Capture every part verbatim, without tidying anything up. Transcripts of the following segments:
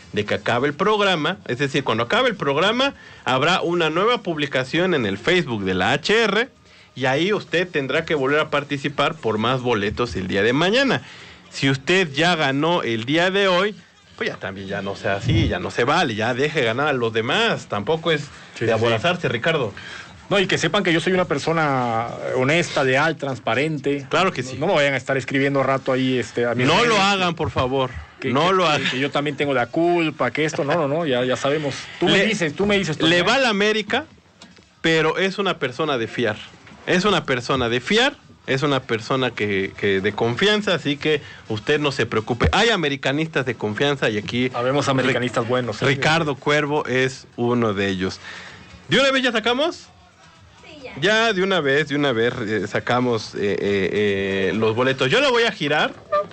de que acabe el programa. Es decir, cuando acabe el programa, habrá una nueva publicación en el Facebook de la H R y ahí usted tendrá que volver a participar por más boletos el día de mañana. Si usted ya ganó el día de hoy, pues ya también ya no sea así, ya no se vale, ya deje ganar a los demás. Tampoco es sí, de aborazarse, sí. Ricardo. No, y que sepan que yo soy una persona honesta, leal, transparente. Claro que sí. No, no me vayan a estar escribiendo rato ahí. Este, a no redes, lo hagan, por favor. Que, no que, lo que, hagan. Que yo también tengo la culpa, que esto, no, no, no, ya, ya sabemos. Tú le, me dices, tú me dices. Le va a la América, pero es una persona de fiar. Es una persona de fiar, es una persona que, que de confianza, así que usted no se preocupe. Hay americanistas de confianza y aquí... Habemos americanistas Ric- buenos. ¿eh? Ricardo Cuervo es uno de ellos. ¿De una vez ya sacamos? Ya de una vez, de una vez eh, sacamos eh, eh, eh, los boletos. Yo la voy a girar.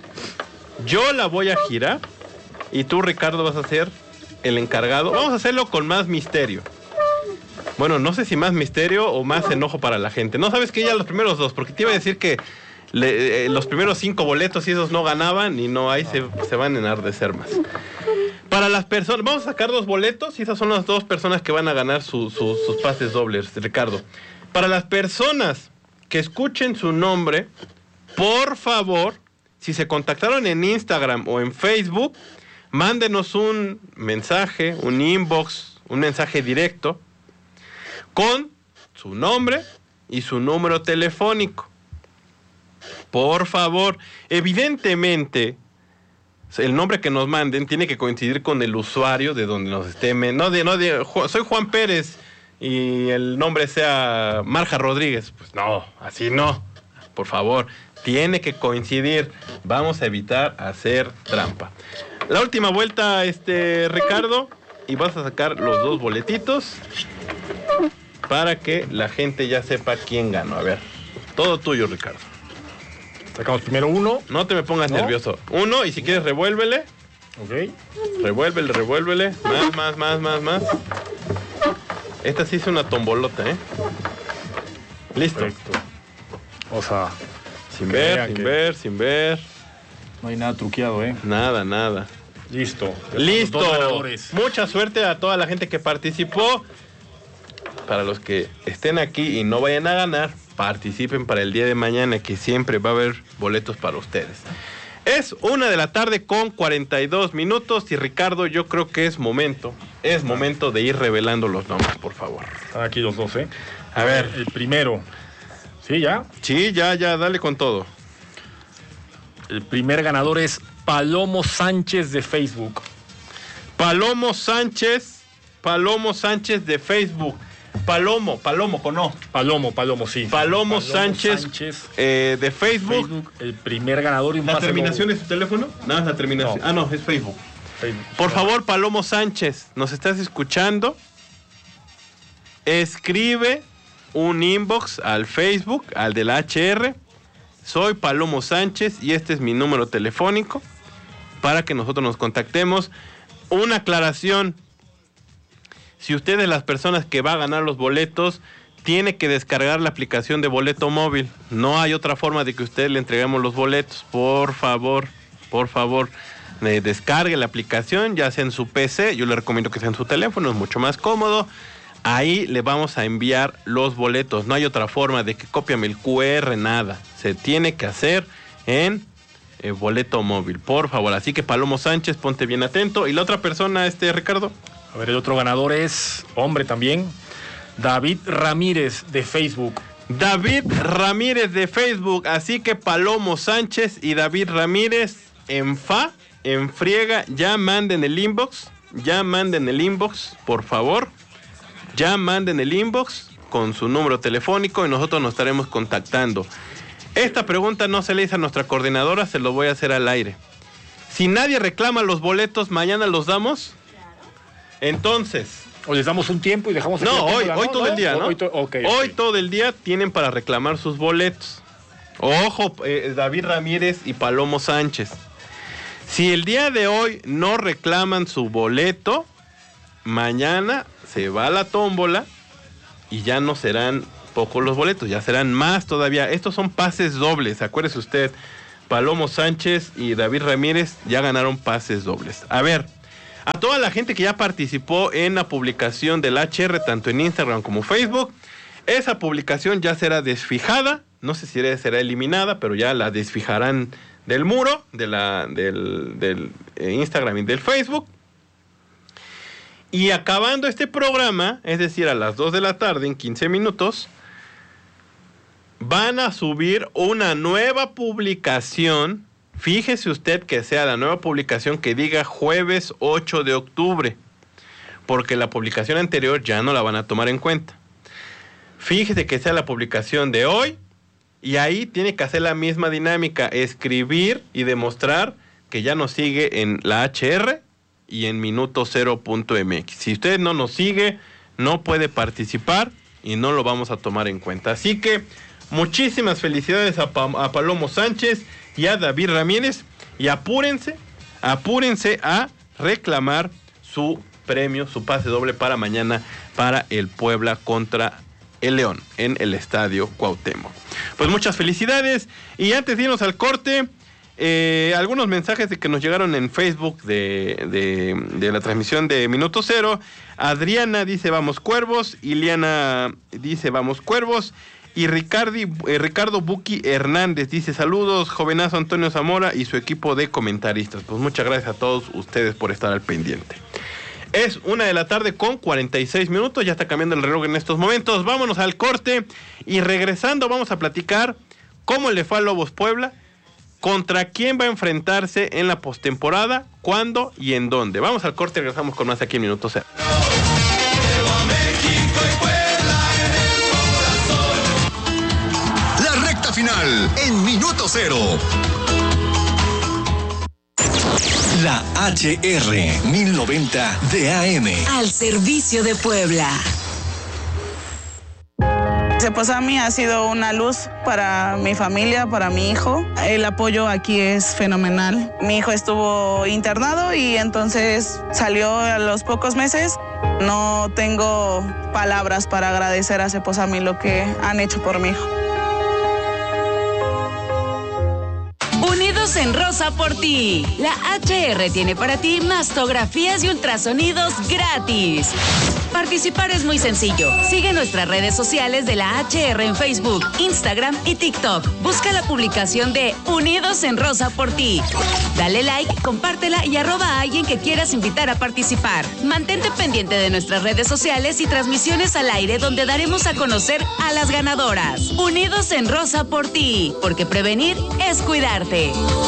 Yo la voy a girar. Y tú, Ricardo, vas a ser el encargado. Vamos a hacerlo con más misterio. Bueno, no sé si más misterio o más enojo para la gente. No, sabes que ya los primeros dos, porque te iba a decir que le, eh, los primeros cinco boletos y esos no ganaban y no, ahí se, se van a enardecer más. Para las personas, vamos a sacar dos boletos y esas son las dos personas que van a ganar su, su, sus pases dobles, Ricardo. Para las personas que escuchen su nombre, por favor, si se contactaron en Instagram o en Facebook, mándenos un mensaje, un inbox, un mensaje directo con su nombre y su número telefónico. Por favor, evidentemente, el nombre que nos manden tiene que coincidir con el usuario de donde nos estén. No de, no de, soy Juan Pérez y el nombre sea Marja Rodríguez. Pues no, así no. Por favor, tiene que coincidir. Vamos a evitar hacer trampa. La última vuelta, este Ricardo, y vas a sacar los dos boletitos para que la gente ya sepa quién ganó. A ver, todo tuyo, Ricardo. Sacamos primero uno. No te me pongas ¿No? nervioso. Uno, y si quieres revuélvele. Ok. Revuélvele, revuélvele. Más, más, más, más, más. Esta sí es una tombolota, ¿eh? Listo. Perfecto. O sea... Sin ver, sin que... ver, sin ver. No hay nada truqueado, ¿eh? Nada, nada. Listo. Listo. Mucha suerte a toda la gente que participó. Para los que estén aquí y no vayan a ganar, participen para el día de mañana, que siempre va a haber boletos para ustedes. Es una de la tarde con cuarenta y dos minutos y Ricardo, yo creo que es momento, es momento de ir revelando los nombres, por favor. Están aquí los dos, ¿eh? A ver. El primero. ¿Sí, ya? Sí, ya, ya, dale con todo. El primer ganador es Palomo Sánchez de Facebook. Palomo Sánchez, Palomo Sánchez de Facebook. Palomo, Palomo, con no. Palomo, Palomo, sí. Palomo, Palomo Sánchez, Sánchez eh, de Facebook. Facebook. El primer ganador. Y un ¿La terminación es su teléfono? No, es la terminación. No. Ah, no, es Facebook. Facebook. Por no. favor, Palomo Sánchez, ¿nos estás escuchando? Escribe un inbox al Facebook, al de la H R. Soy Palomo Sánchez y este es mi número telefónico para que nosotros nos contactemos. Una aclaración. Si usted es las personas que va a ganar los boletos, tiene que descargar la aplicación de boleto móvil. No hay otra forma de que usted le entreguemos los boletos. Por favor, por favor, eh, descargue la aplicación, ya sea en su P C. Yo le recomiendo que sea en su teléfono, es mucho más cómodo. Ahí le vamos a enviar los boletos. No hay otra forma de que cópiame el Q R, nada. Se tiene que hacer en eh, boleto móvil, por favor. Así que Palomo Sánchez, ponte bien atento. ¿Y la otra persona, este Ricardo? A ver, el otro ganador es hombre también, David Ramírez de Facebook. David Ramírez de Facebook, así que Palomo Sánchez y David Ramírez en fa, en friega, ya manden el inbox, ya manden el inbox, por favor, ya manden el inbox con su número telefónico y nosotros nos estaremos contactando. Esta pregunta no se le hizo a nuestra coordinadora, se lo voy a hacer al aire. Si nadie reclama los boletos, ¿mañana los damos? Entonces, o les damos un tiempo y dejamos... No, hoy, hoy todo el día, ¿no? Hoy, to- okay, hoy okay. todo el día tienen para reclamar sus boletos. Ojo, eh, David Ramírez y Palomo Sánchez. Si el día de hoy no reclaman su boleto, mañana se va a la tómbola y ya no serán pocos los boletos, ya serán más todavía. Estos son pases dobles, acuérdese usted. Palomo Sánchez y David Ramírez ya ganaron pases dobles. A ver... A toda la gente que ya participó en la publicación del H R, tanto en Instagram como Facebook, esa publicación ya será desfijada. No sé si será eliminada, pero ya la desfijarán del muro, de la, del, del Instagram y del Facebook. Y acabando este programa, es decir, a las dos de la tarde, en quince minutos, van a subir una nueva publicación. Fíjese usted que sea la nueva publicación que diga jueves ocho de octubre, porque la publicación anterior ya no la van a tomar en cuenta. Fíjese que sea la publicación de hoy, y ahí tiene que hacer la misma dinámica, escribir y demostrar que ya nos sigue en la H R y en minuto cero punto m x. Si usted no nos sigue, no puede participar y no lo vamos a tomar en cuenta. Así que muchísimas felicidades a, pa- a Palomo Sánchez y a David Ramírez, y apúrense, apúrense a reclamar su premio, su pase doble para mañana para el Puebla contra el León en el Estadio Cuauhtémoc. Pues muchas felicidades, y antes de irnos al corte, eh, algunos mensajes de que nos llegaron en Facebook de, de, de la transmisión de Minuto Cero. Adriana dice vamos Cuervos, Iliana dice vamos Cuervos, y Ricardi, eh, Ricardo Buki Hernández dice saludos, jovenazo Antonio Zamora y su equipo de comentaristas. Pues muchas gracias a todos ustedes por estar al pendiente. Es una de la tarde con cuarenta y seis minutos, ya está cambiando el reloj en estos momentos. Vámonos al corte y regresando vamos a platicar cómo le fue a Lobos Puebla, contra quién va a enfrentarse en la postemporada, cuándo y en dónde. Vamos al corte y regresamos con más aquí en Minuto Cero. La recta final en Minuto Cero. La H R mil noventa de A M. Al servicio de Puebla. Pues a mí ha sido una luz para mi familia, para mi hijo. El apoyo aquí es fenomenal. Mi hijo estuvo internado y entonces salió a los pocos meses. No tengo palabras para agradecer a Ceposami lo que han hecho por mi hijo. Unidos en Rosa por ti. La H R tiene para ti mastografías y ultrasonidos gratis. Participar es muy sencillo. Sigue nuestras redes sociales de la H R en Facebook, Instagram y TikTok. Busca la publicación de Unidos en Rosa por ti. Dale like, compártela y arroba a alguien que quieras invitar a participar. Mantente pendiente de nuestras redes sociales y transmisiones al aire donde daremos a conocer a las ganadoras. Unidos en Rosa por ti, porque prevenir es cuidarte.